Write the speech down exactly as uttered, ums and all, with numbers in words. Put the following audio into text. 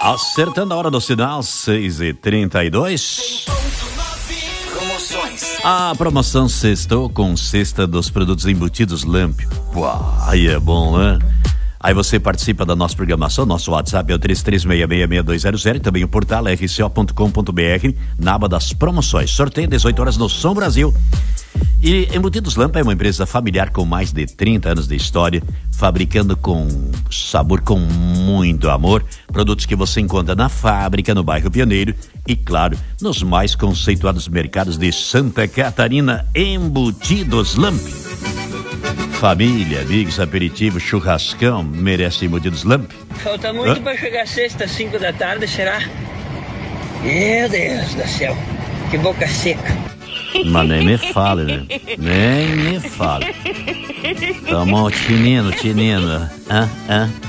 Acertando a hora do sinal, seis e trinta e dois. Promoções. A promoção sextou com cesta dos produtos embutidos Lamp. Pô, aí é bom, né? Aí você participa da nossa programação, nosso WhatsApp é o três três seis seis seis dois zero zero e também o portal r c o ponto com ponto b r na aba das promoções. Sorteio dezoito horas no Som Brasil. E Embutidos Lampa é uma empresa familiar com mais de trinta anos de história, fabricando com sabor, com muito amor, produtos que você encontra na fábrica, no bairro Pioneiro e, claro, nos mais conceituados mercados de Santa Catarina. Embutidos Lampa. Família, amigos, aperitivo, churrascão, merece Embutidos Lampa. Falta muito para chegar sexta, cinco da tarde, será? Meu Deus do céu, que boca seca. Mas nem me fale, né? Nem me fale. Tomou o tinino, tinino. Ah, ah.